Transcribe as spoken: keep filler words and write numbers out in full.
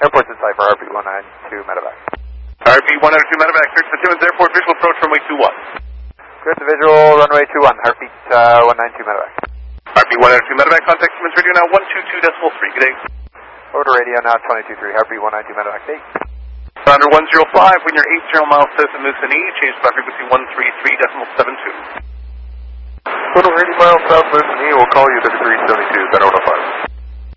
Airport's in sight for R P one ninety-two medevac. R P one ninety-two medevac, search for Timmins Airport, visual approach runway two one. Good to visual, runway two one, heartbeat uh, one ninety-two medevac. R P one ninety-two medevac, contact Timmins radio now one two two decimal three, good day. Over to radio now twenty-two three, heartbeat one ninety-two medevac, date. Rounder one zero five, when you're eight zero miles south of Moosonee, change flight frequency one three three decimal seven two. When we're eighty miles south of Moosonee, we'll call you to three seventy-two, Center one oh five.